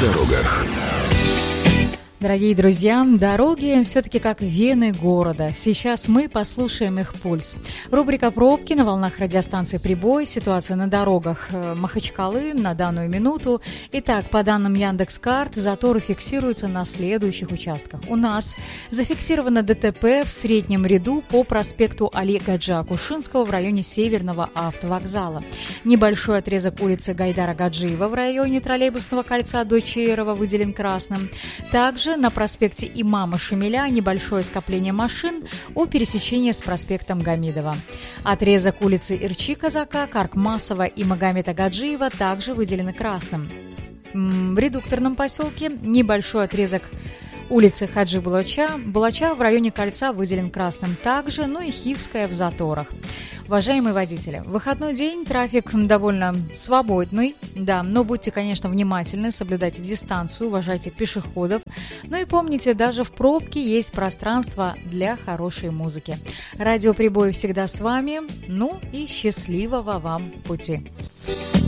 дорогах. Дорогие друзья, дороги все-таки как вены города. Сейчас мы послушаем их пульс. Рубрика «Пробки» на волнах радиостанции «Прибой». Ситуация на дорогах Махачкалы на данную минуту. Итак, по данным Яндекс.Карт, заторы фиксируются на следующих участках. У нас зафиксировано ДТП в среднем ряду по проспекту Али Гаджи Акушинского в районе Северного автовокзала. Небольшой отрезок улицы Гайдара Гаджиева в районе троллейбусного кольца до Чаирова выделен красным. Также на проспекте Имама Шамиля небольшое скопление машин у пересечения с проспектом Гамидова. Отрезок улицы Ирчи-Казака, Каркмасова и Магомета Гаджиева также выделены красным. В редукторном поселке небольшой отрезок улицы Хаджи Булача в районе кольца выделен красным также, и Хивская в заторах. Уважаемые водители, в выходной день трафик довольно свободный, да, но будьте, конечно, внимательны, соблюдайте дистанцию, уважайте пешеходов. И помните, даже в пробке есть пространство для хорошей музыки. Радио «Прибой» всегда с вами, и счастливого вам пути.